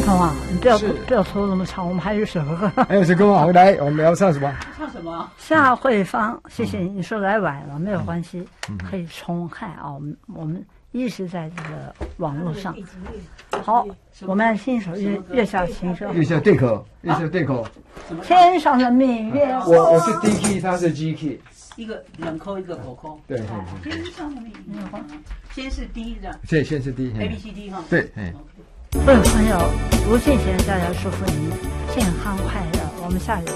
彤啊，你不要拖那么长，我们还有首歌。 还有首歌吗？来，我们要唱什么？ 唱什么？ 夏慧芳，谢谢你。你说来晚了，没有关系，可以重看啊。我们一直在这个网络上。好，我们来听一首月下情深。 月下对口，月下对口。 天上的明月。 我是 D key， 他是 G key。 一个冷扣，一个口扣。 对。 天上的明月，先是 D 的。 先是 D。A B C D 哈。 对。 各位朋友，吴敬贤大家祝福您健康快乐。我们下一